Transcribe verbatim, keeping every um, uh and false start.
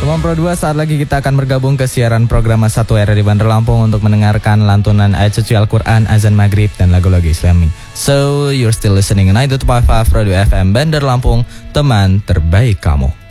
Teman Pro dua, saat lagi kita akan bergabung ke siaran program satu R R I Bandar Lampung untuk mendengarkan lantunan ayat suci Al-Quran, azan maghrib, dan lagu-lagu Islami. So, you're still listening ninety two point five Pro dua F M Bandar Lampung, teman terbaik kamu.